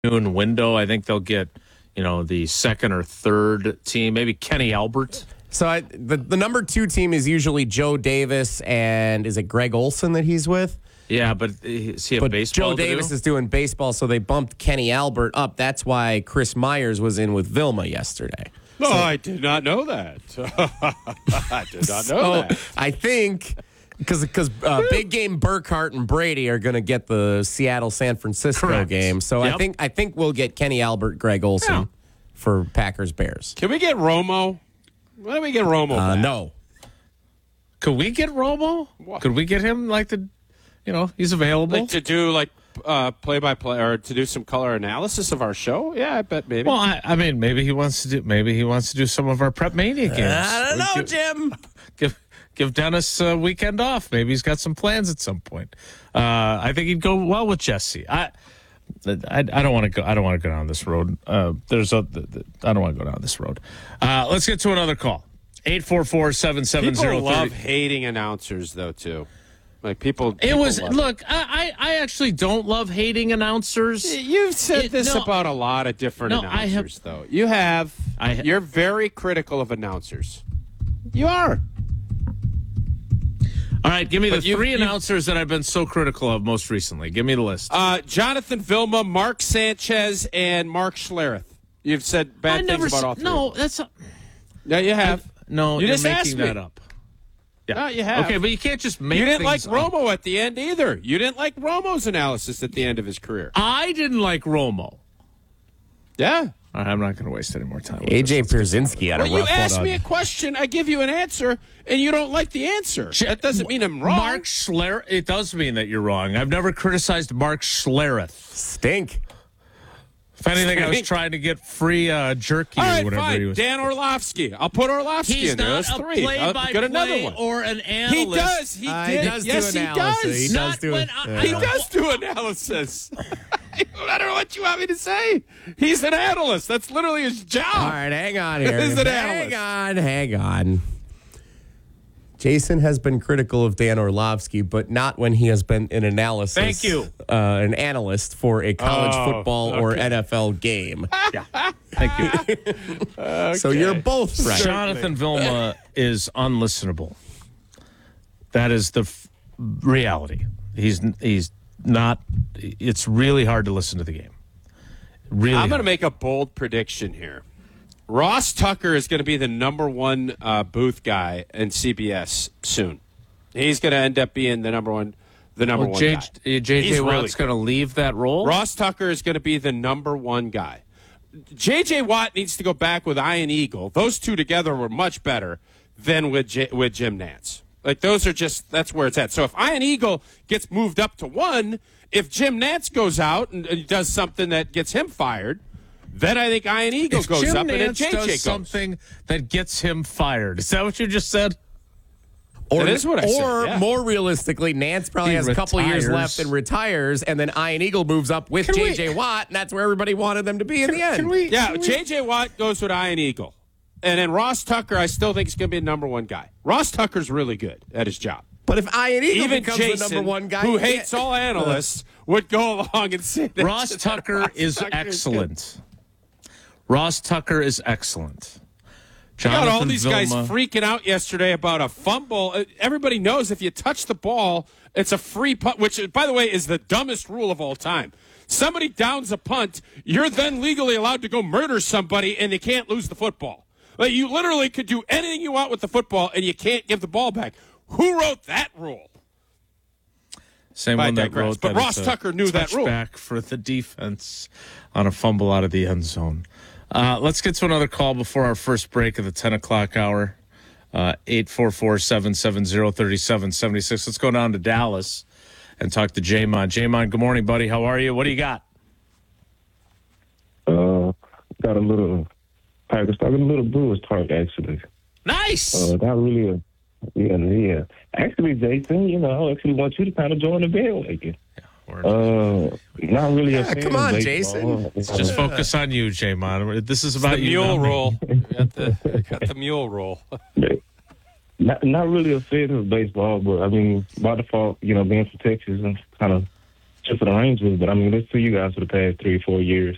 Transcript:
noon window. I think they'll get, the second or third team, maybe Kenny Albert. So the number 2 team is usually Joe Davis, and is it Greg Olson that he's with? Yeah, but is he a baseball? Joe Davis is doing baseball, so they bumped Kenny Albert up. That's why Chris Myers was in with Vilma yesterday. No, I did not know that. I did not know that. I think because Big Game Burkhart and Brady are going to get the Seattle-San Francisco game. So Yep. I think we'll get Kenny Albert, Greg Olson for Packers-Bears. Can we get Romo? Why don't we get Romo back? No. Could we get Romo? What? Could we get him he's available? Like to do play-by-play or to do some color analysis of our show? Yeah, I bet maybe. Well, I mean, maybe he wants to do some of our Prep Mania games. I don't know, Jim. Give Dennis a weekend off. Maybe he's got some plans at some point. I think he'd go well with Jesse. I don't want to go. I don't want to go down this road. I don't want to go down this road. Let's get to another call. 844-770-30. People love hating announcers, though, too. Like people. Look. I actually don't love hating announcers. You've said this about a lot of different announcers, though. You have. You're very critical of announcers. You are. All right, give me the 3 announcers that I've been so critical of most recently. Give me the list. Jonathan Vilma, Mark Sanchez, and Mark Schlereth. You've said bad things about all 3. No, that's not. Yeah, you have. You're just making that up. Yeah. No, you have. Okay, but you can't just make. You didn't like things up. Romo at the end either. You didn't like Romo's analysis at the end of his career. I didn't like Romo. Yeah. All right, I'm not going to waste any more time. AJ Pierzynski had a rough one. You ask me a question, I give you an answer, and you don't like the answer. That doesn't mean I'm wrong. Mark Schlereth. It does mean that you're wrong. I've never criticized Mark Schlereth. Stink. If anything, I was trying to get free jerky All right, or whatever fine. he was. Dan Orlovsky. I'll put Orlovsky in there. That's 3. He's not a play-by-play or an analyst. He does. He does. Yes, he does. He does do analysis. I don't know what you want me to say. He's an analyst. That's literally his job. All right, hang on here. He's an analyst. Hang on. Jason has been critical of Dan Orlovsky, but not when he has been an analysis. Thank you. An analyst for a college football or NFL game. Yeah. Thank you. Okay. So you're both right. Jonathan Vilma is unlistenable. That is the reality. He's not. It's really hard to listen to the game. Really, I'm going to make a bold prediction here. Ross Tucker is going to be the number 1 booth guy in CBS soon. He's going to end up being the number one guy. J.J. Watt's going to leave that role? Ross Tucker is going to be the number 1 guy. J.J. Watt needs to go back with Ian Eagle. Those two together were much better than with Jim Nantz. Like, that's where it's at. So if Ian Eagle gets moved up to 1, if Jim Nantz goes out and does something that gets him fired, then I think Ian Eagle goes Jim up Nantz and then JJ does goes. something that gets him fired. Is that what you just said? Or, that is what I said. Or yeah. more realistically, Nantz probably has a couple years left and retires, and then Ian Eagle moves up with J.J. Watt, and that's where everybody wanted them to be in the end. J.J. Watt goes with Ian Eagle. And then Ross Tucker, I still think is going to be the number 1 guy. Ross Tucker's really good at his job. But if Ian Eagle Even becomes Jason, the number 1 guy, who hates all analysts, would go along and say that Ross Tucker is excellent. Ross Tucker is excellent. Got all these guys freaking out yesterday about a fumble. Everybody knows if you touch the ball, it's a free punt, which, by the way, is the dumbest rule of all time. Somebody downs a punt, you're then legally allowed to go murder somebody, and they can't lose the football. Like, you literally could do anything you want with the football, and you can't give the ball back. Who wrote that rule? Same one that wrote but Ross Tucker knew that rule. Touchback for the defense on a fumble out of the end zone. Let's get to another call before our first break of the 10 o'clock hour. 844-770-3776. Let's go down to Dallas and talk to Jamon. Jamon, good morning, buddy. How are you? What do you got? Got a little Packers talk, a little Brewers talk, actually. Nice. Not really yeah. Actually, Jason, I actually want you to kind of join the bandwagon. Not really a fan come on, of Jason. Let's just focus on you, Jamon. This is about the you. Mule rule. Got the mule rule. Not really a fan of baseball, but I mean, by default, being from Texas and kind of just for the Rangers. But I mean, let's see you guys for the past 3 or 4 years.